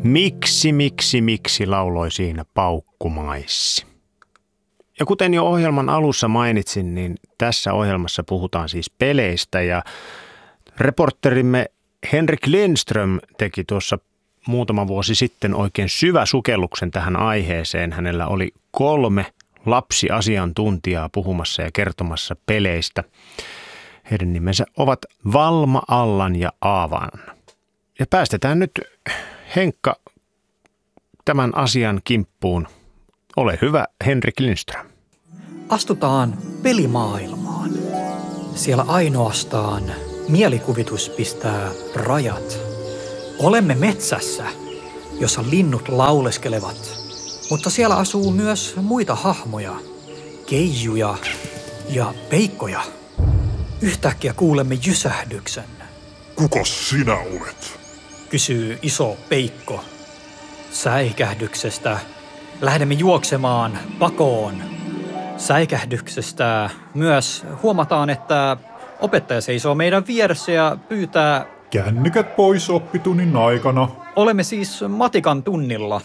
Miksi lauloi siinä paukkumaissi. Ja kuten jo ohjelman alussa mainitsin, niin tässä ohjelmassa puhutaan siis peleistä ja reporterimme Henrik Lindström teki tuossa muutama vuosi sitten oikein syväsukelluksen tähän aiheeseen. Hänellä oli 3 lapsiasiantuntijaa puhumassa ja kertomassa peleistä. Heidän nimensä ovat Valma, Allan ja Aavan. Ja päästetään nyt Henkka tämän asian kimppuun. Ole hyvä, Henrik Lindström. Astutaan pelimaailmaan. Siellä ainoastaan mielikuvitus pistää rajat. Olemme metsässä, jossa linnut lauleskelevat, mutta siellä asuu myös muita hahmoja, keijuja ja peikkoja. Yhtäkkiä kuulemme jysähdyksen. Kukas sinä olet? Kysyy iso peikko. Säikähdyksestä lähdemme juoksemaan pakoon. Säikähdyksestä myös huomataan, että opettaja seisoo meidän vieressä ja pyytää: Kännykät pois oppitunnin aikana. Olemme siis matikan tunnilla.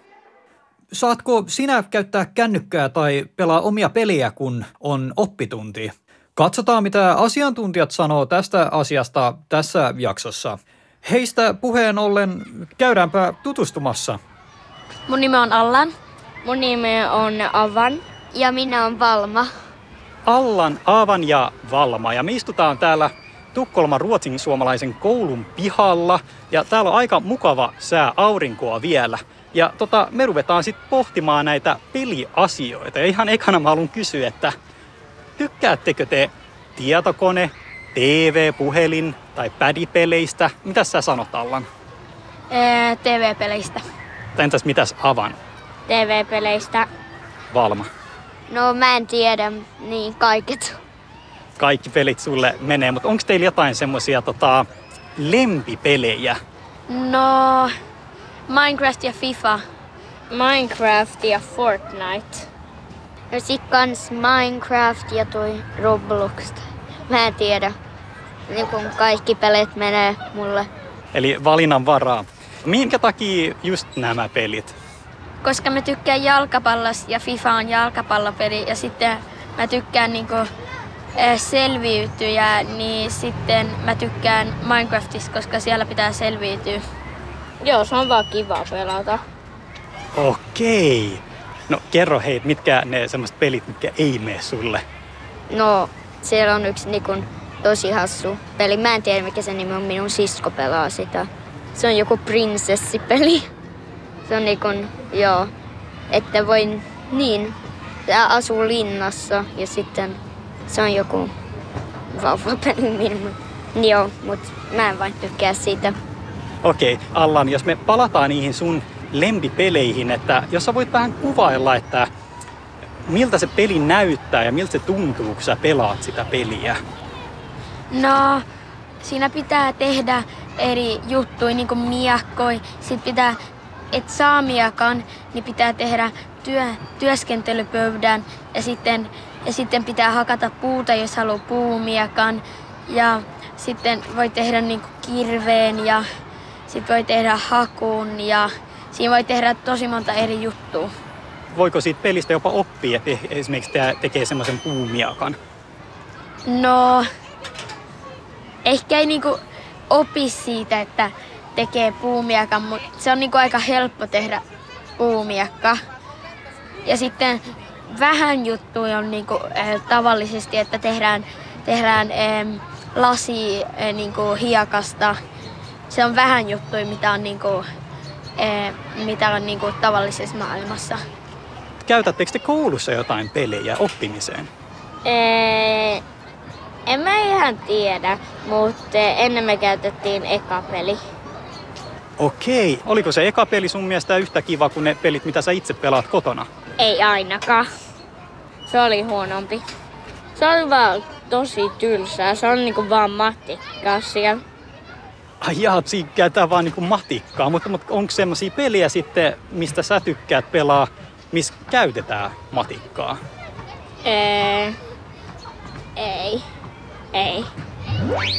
Saatko sinä käyttää kännykkää tai pelaa omia peliä, kun on oppitunti? Katsotaan, mitä asiantuntijat sanoo tästä asiasta tässä jaksossa. Heistä puheen ollen käydäänpä tutustumassa. Mun nimi on Allan. Mun nimi on Avan. Ja minä on Valma. Allan, Aavan ja Valma. Ja me istutaan täällä Tukholman ruotsin-suomalaisen koulun pihalla. Ja täällä on aika mukava sää, aurinkoa vielä. Ja me ruvetaan sitten pohtimaan näitä peliasioita. Ja ihan ekana mä haluan kysyä, että tykkäättekö te tietokone, TV, puhelin tai pädipeleistä? Mitäs sä sanot, Allan? TV-peleistä. Entäs mitäs Avan? TV-peleistä. Valma? No mä en tiedä, niin kaiket. Kaikki pelit sulle menee, mutta onko teillä jotain semmosia lempipelejä? No, Minecraft ja FIFA. Minecraft ja Fortnite. Ja sit kans Minecraft ja toi Roblox. Mä en tiedä. Niin kun kaikki pelit menee mulle. Eli valinnan varaa. Minkä takia just nämä pelit? Koska mä tykkään jalkapallosta ja FIFA on jalkapallopeli ja sitten mä tykkään selviytyä, niin sitten mä tykkään Minecraftista, koska siellä pitää selviytyä. Joo, se on vaan kiva pelata. Okei. No kerro hei, mitkä ne semmoiset pelit, mitkä ei mene sulle? No, siellä on yksi tosi hassu peli. Mä en tiedä mikä se nimi on, minun sisko pelaa sitä. Se on joku prinsessipeli. Se on että voin tää asuu linnassa ja sitten se on joku vauvapeli. Joo, mut mä en vain tykkää siitä. Okei, Allan, jos me palataan niihin sun lempipeleihin, että jos sä voit vähän kuvailla, että miltä se peli näyttää ja miltä se tuntuu, kun sä pelaat sitä peliä? No, siinä pitää tehdä eri juttuja, niin kuin miakkoi. Sitten pitää, et saa miakan, niin pitää tehdä työskentelypöydän ja sitten pitää hakata puuta, jos haluaa puumiakan. Ja sitten voi tehdä kirveen ja sitten voi tehdä hakun ja siinä voi tehdä tosi monta eri juttua. Voiko siitä pelistä jopa oppia, että esimerkiksi tekee semmoisen puumiakan? No, ehkä ei opi siitä, että tekee puumiakan, mutta se on aika helppo tehdä puumiakka. Ja sitten vähän juttuja on tavallisesti, että tehdään lasi hiekasta. Se on vähän juttuja, mitä on tavallisessa maailmassa. Käytättekö te koulussa jotain pelejä oppimiseen? En mä ihan tiedä, mutta ennen me käytettiin ekapeli. Okei. Oliko se eka peli sun mielestä yhtä kiva kuin ne pelit, mitä sä itse pelaat kotona? Ei ainakaan. Se oli huonompi. Se oli vaan tosi tylsää. Se on vaan matikkaa siellä. Ai jaa, siinä käytetään vaan matikkaa. Mutta onko semmosia peliä sitten, mistä sä tykkäät pelaa, missä käytetään matikkaa? Ei.